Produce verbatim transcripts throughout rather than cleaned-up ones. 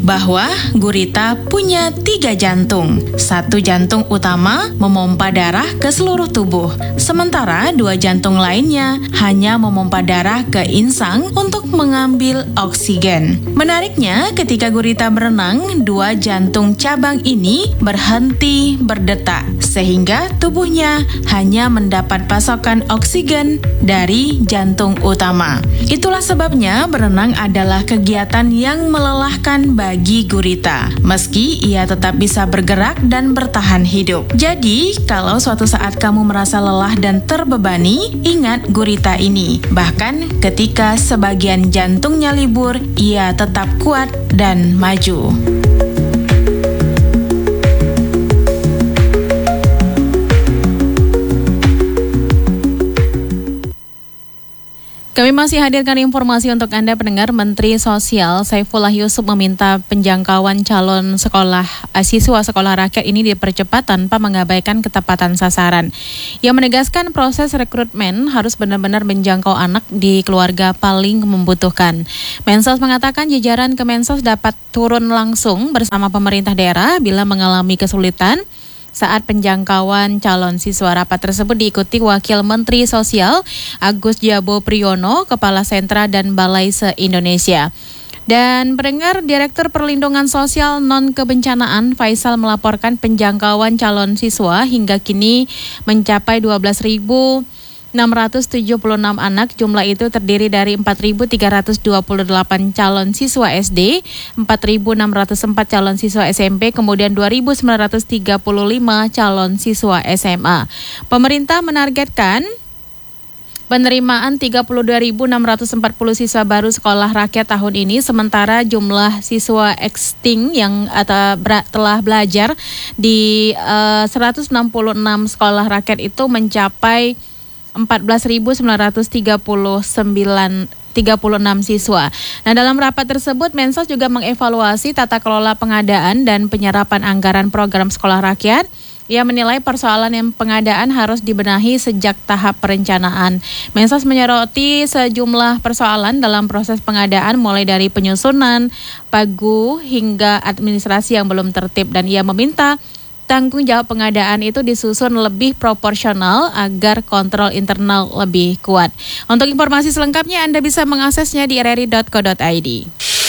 bahwa gurita punya tiga jantung. Satu jantung utama memompa darah ke seluruh tubuh, sementara dua jantung lainnya hanya memompa darah ke insang untuk mengambil oksigen. Menariknya, ketika gurita berenang, dua jantung cabang ini berhenti berdetak, sehingga tubuhnya hanya mendapat pasokan oksigen dari jantung utama. Itulah sebabnya berenang adalah kegiatan yang melelahkan bagi gurita, meski ia tetap bisa bergerak dan bertahan hidup. Jadi, kalau suatu saat kamu merasa lelah dan terbebani, ingat gurita ini. Bahkan ketika sebagian jantungnya libur, ia tetap kuat dan maju. Kami masih hadirkan informasi untuk Anda pendengar. Menteri Sosial Saifullah Yusuf meminta penjangkauan calon sekolah siswa sekolah rakyat ini dipercepat tanpa mengabaikan ketepatan sasaran. Ia menegaskan proses rekrutmen harus benar-benar menjangkau anak di keluarga paling membutuhkan. Mensos mengatakan jajaran Kemensos dapat turun langsung bersama pemerintah daerah bila mengalami kesulitan saat penjangkauan calon siswa. Rapat tersebut diikuti Wakil Menteri Sosial Agus Jabo Priyono, Kepala Sentra dan Balai se-Indonesia. Dan pendengar, Direktur Perlindungan Sosial Non-Kebencanaan Faisal melaporkan penjangkauan calon siswa hingga kini mencapai dua belas ribu enam ratus tujuh puluh enam anak. Jumlah itu terdiri dari empat ribu tiga ratus dua puluh delapan calon siswa S D, empat ribu enam ratus empat calon siswa S M P, kemudian dua ribu sembilan ratus tiga puluh lima calon siswa S M A. Pemerintah menargetkan penerimaan tiga puluh dua ribu enam ratus empat puluh siswa baru sekolah rakyat tahun ini, sementara jumlah siswa existing yang atau ber- telah belajar di uh, seratus enam puluh enam sekolah rakyat itu mencapai empat belas ribu sembilan ratus tiga puluh sembilan tiga puluh enam siswa. Nah, dalam rapat tersebut Mensos juga mengevaluasi tata kelola pengadaan dan penyerapan anggaran program sekolah rakyat. Ia menilai persoalan yang pengadaan harus dibenahi sejak tahap perencanaan. Mensos menyoroti sejumlah persoalan dalam proses pengadaan mulai dari penyusunan, pagu hingga administrasi yang belum tertib, dan ia meminta tanggung jawab pengadaan itu disusun lebih proporsional agar kontrol internal lebih kuat. Untuk informasi selengkapnya Anda bisa mengaksesnya di r r i dot co dot i d.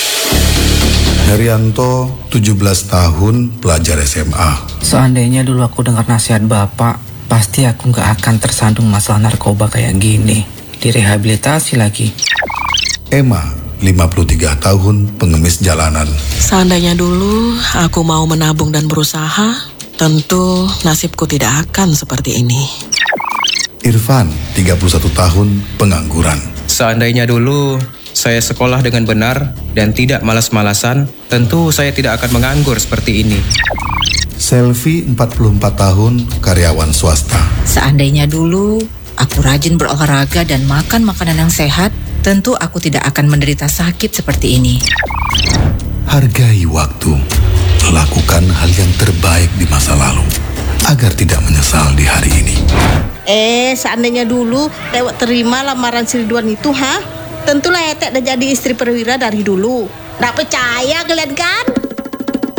Herianto, tujuh belas tahun, pelajar S M A. Seandainya dulu aku dengar nasihat Bapak, pasti aku gak akan tersandung masalah narkoba kayak gini. Direhabilitasi lagi. Emma, lima puluh tiga tahun, pengemis jalanan. Seandainya dulu aku mau menabung dan berusaha, tentu nasibku tidak akan seperti ini. Irfan, tiga puluh satu tahun, pengangguran. Seandainya dulu saya sekolah dengan benar dan tidak malas-malasan, tentu saya tidak akan menganggur seperti ini. Selvi, empat puluh empat tahun, karyawan swasta. Seandainya dulu aku rajin berolahraga dan makan makanan yang sehat, tentu aku tidak akan menderita sakit seperti ini. Hargai waktu. Lakukan hal yang terbaik di masa lalu agar tidak menyesal di hari ini. Eh, seandainya dulu lewat terima lamaran si Ridwan itu, ha? Tentulah Etek udah jadi istri perwira dari dulu. Nggak percaya kalian kan?